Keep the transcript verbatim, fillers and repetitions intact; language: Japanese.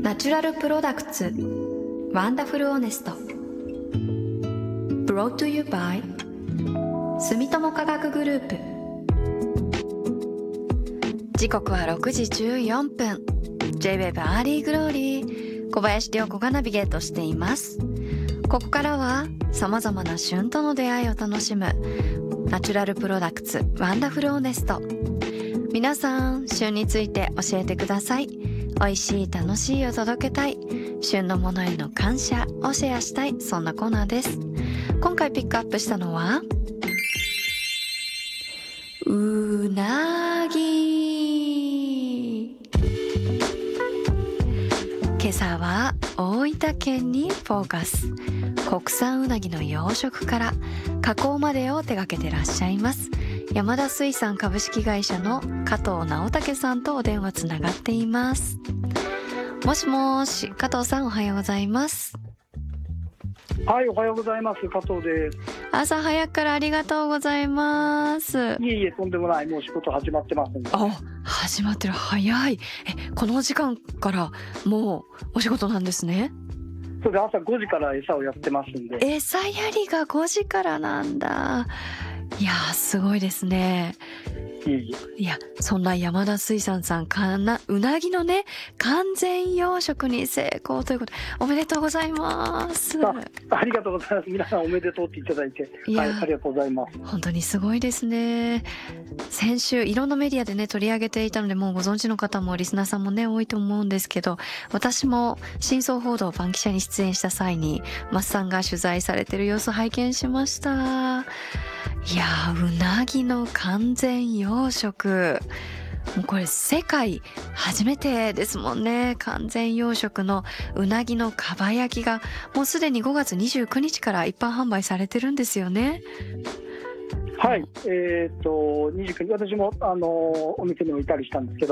ナチュラルプロダクツワンダフルオネスト Brought to you by 住友科学グループ。時刻はろくじじゅうよんぷん。 J-Wave アーリーグローリー、小林涼子がナビゲートしています。ここからはさまざまな旬との出会いを楽しむナチュラルプロダクツワンダフルオネスト。皆さん、旬について教えてください。美味しい楽しいを届けたい、旬のものへの感謝をシェアしたい、そんなコーナーです。今回ピックアップしたのはうなぎ。今朝は大分県にフォーカス。国産うなぎの養殖から加工までを手掛けてらっしゃいます山田水産株式会社の加藤直武さんとお電話つながっています。もしもし、加藤さん、おはようございます。 はい、おはようございます。加藤です。 朝早くからありがとうございます。 いえいえ、とんでもない。もう仕事始まってますんで。 あ、始まってる。早い。え、この時間からもうお仕事なんですね。 そうで、朝ごじから餌をやってますんで。 餌やりがごじからなんだ。いやー、すごいですね。 いえいえ。 いや、そんな山田水産さんかな、うなぎのね、完全養殖に成功ということで、おめでとうございます。 あ, ありがとうございます。皆さんおめでとうっていただいて、 いや、 はい、ありがとうございます。 本当にすごいですね。先週いろんなメディアでね取り上げていたので、もうご存知の方もリスナーさんもね多いと思うんですけど、私も真相報道バンキシャに出演した際にマスさんが取材されてる様子拝見しました。いやー、うなぎの完全養殖、もうこれ世界初めてですもんね。完全養殖のうなぎのかば焼きがもうすでにごがつにじゅうくにちから一般販売されてるんですよね。 はい、えー、とにじゅうくにち、私もあのお店にもいたりしたんですけど、